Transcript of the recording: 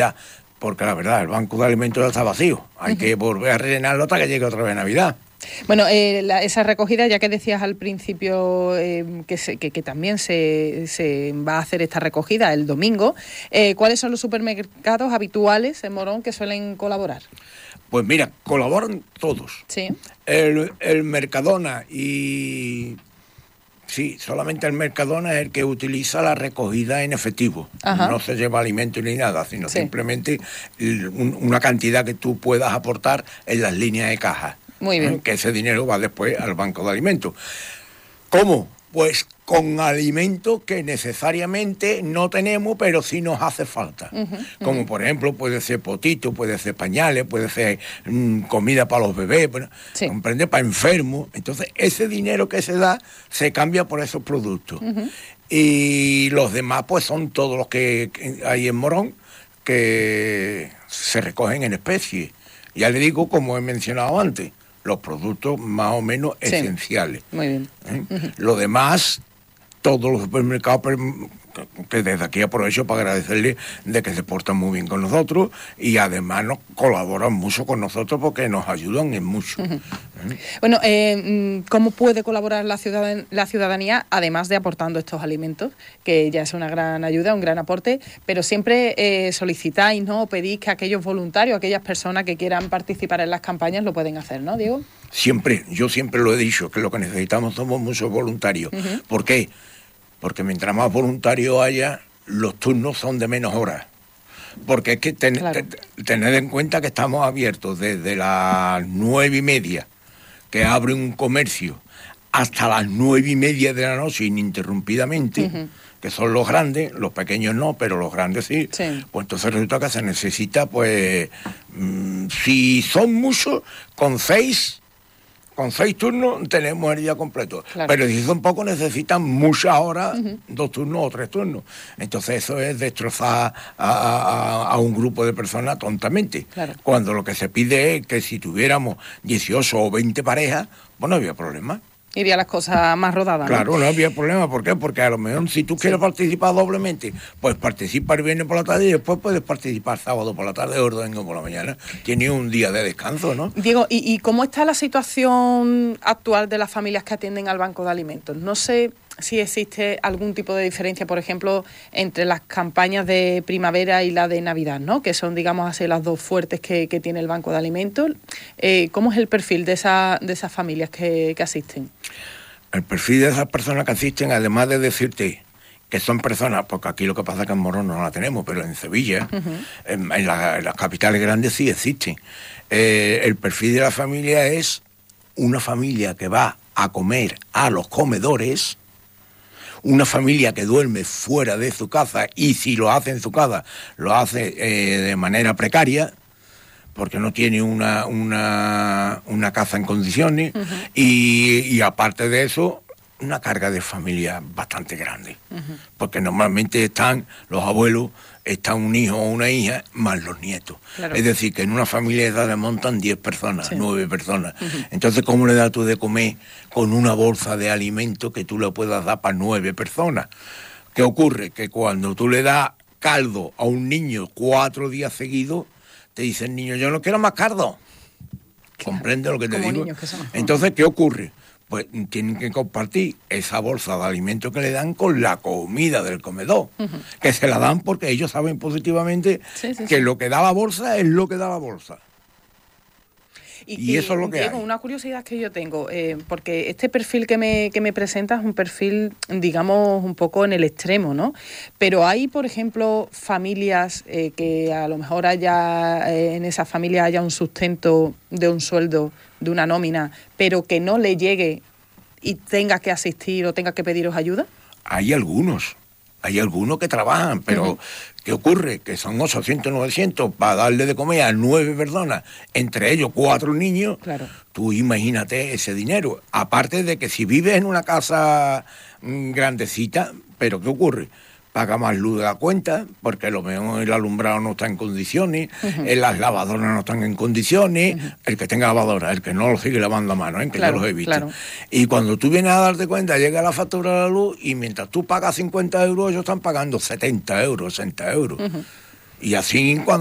porque la verdad, el banco de alimentos ya está vacío. Hay que volver a rellenarlo hasta que llegue otra vez Navidad. Bueno, esa recogida, ya que decías al principio que también se va a hacer esta recogida el domingo, ¿cuáles son los supermercados habituales en Morón que suelen colaborar? Pues mira, colaboran todos. Sí. El Mercadona y... Sí, solamente el Mercadona es el que utiliza la recogida en efectivo. Ajá. No se lleva alimento ni nada, sino simplemente una cantidad que tú puedas aportar en las líneas de caja. Muy bien. Que ese dinero va después al banco de alimentos. ¿Cómo? Pues con alimentos que necesariamente no tenemos, pero sí nos hace falta. Como por ejemplo puede ser potito, puede ser pañales, puede ser comida para los bebés, comprende, para enfermos. Entonces ese dinero que se da se cambia por esos productos. Y los demás pues son todos los que hay en Morón que se recogen en especie. Ya le digo, como he mencionado antes, los productos más o menos esenciales. Muy bien. Lo demás, todos los supermercados, que desde aquí aprovecho para agradecerles de que se portan muy bien con nosotros y además nos colaboran mucho con nosotros porque nos ayudan en mucho. Bueno, ¿cómo puede colaborar la ciudadanía, además de aportando estos alimentos? Que ya es una gran ayuda, un gran aporte, pero siempre solicitáis, ¿no? O pedís que aquellos voluntarios, aquellas personas que quieran participar en las campañas lo pueden hacer, ¿no, Diego? Siempre, yo siempre lo he dicho, que lo que necesitamos somos muchos voluntarios. ¿Por qué? Porque mientras más voluntarios haya, los turnos son de menos horas. Porque es que tened en cuenta que estamos abiertos desde las 9:30, que abre un comercio, hasta las 9:30 de la noche, ininterrumpidamente, que son los grandes, los pequeños no, pero los grandes sí. Pues entonces resulta que se necesita, pues, si son muchos, con seis turnos tenemos el día completo. Pero si son pocos necesitan muchas horas, 2 turnos o 3 turnos. Entonces eso es destrozar a un grupo de personas tontamente. Cuando lo que se pide es que si tuviéramos 18 o 20 parejas, pues no había problema. Iría las cosas más rodadas, ¿no? Claro, no había problema. ¿Por qué? Porque a lo mejor si tú quieres participar doblemente, pues participa el viernes por la tarde y después puedes participar sábado por la tarde o domingo por la mañana. Tienes un día de descanso, ¿no? Diego, ¿y cómo está la situación actual de las familias que atienden al Banco de Alimentos? No sé si existe algún tipo de diferencia, por ejemplo, entre las campañas de primavera y la de Navidad, ¿no? Que son, digamos así, las dos fuertes que tiene el Banco de Alimentos. ¿Cómo es el perfil de esas familias que asisten? El perfil de esas personas que asisten, además de decirte que son personas, porque aquí lo que pasa es que en Morón no la tenemos, pero en Sevilla, en las capitales grandes sí existen. El perfil de la familia es una familia que va a comer a los comedores, una familia que duerme fuera de su casa y si lo hace en su casa, lo hace de manera precaria, porque no tiene una casa en condiciones y aparte de eso, una carga de familia bastante grande, porque normalmente están los abuelos, está un hijo o una hija, más los nietos. Es decir, que en una familia de edad le montan 10 personas, 9 personas. Entonces, ¿cómo le das tú de comer con una bolsa de alimento que tú le puedas dar para 9 personas? ¿Qué ocurre? Que cuando tú le das caldo a un niño 4 días seguidos, te dice el niño, yo no quiero más caldo. ¿Comprende lo que te digo? Entonces, ¿qué ocurre? Pues tienen que compartir esa bolsa de alimentos que le dan con la comida del comedor, que se la dan porque ellos saben positivamente que lo que da la bolsa es lo que da la bolsa. Y eso es lo que Diego, hay. Una curiosidad que yo tengo, porque este perfil que me presentas es un perfil, digamos, un poco en el extremo, ¿no? Pero hay, por ejemplo, familias que a lo mejor en esa familia haya un sustento de un sueldo, de una nómina, pero que no le llegue y tenga que asistir o tenga que pediros ayuda. Hay algunos que trabajan, pero ¿qué ocurre? Que son 800, 900 para darle de comer a 9 personas, entre ellos 4 niños. Tú imagínate ese dinero. Aparte de que si vives en una casa grandecita, ¿pero qué ocurre? Paga más luz de la cuenta, porque a lo mejor el alumbrado no está en condiciones, las lavadoras no están en condiciones, el que tenga lavadora, el que no lo sigue lavando a mano, que yo los he visto. Y cuando tú vienes a darte cuenta, llega la factura de la luz y mientras tú pagas 50 euros, ellos están pagando 70 euros, 60 euros. Y así,